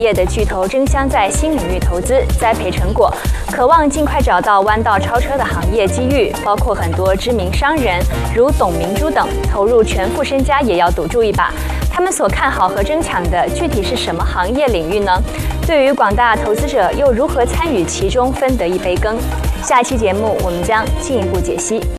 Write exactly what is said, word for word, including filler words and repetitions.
业的巨头争相在新领域投资栽培成果，渴望尽快找到弯道超车的行业机遇。包括很多知名商人，如董明珠等，投入全副身家也要赌注一把。他们所看好和争抢的具体是什么行业领域呢？对于广大投资者又如何参与其中分得一杯羹？下期节目我们将进一步解析。